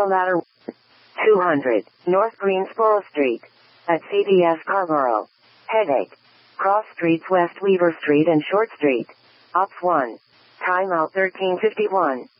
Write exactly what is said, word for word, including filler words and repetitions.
Scarborough Ladder. two hundred, North Greensboro Street. At C V S Scarborough. Headache. Cross streets West Weaver Street and Short Street. Ops one. Timeout thirteen fifty-one.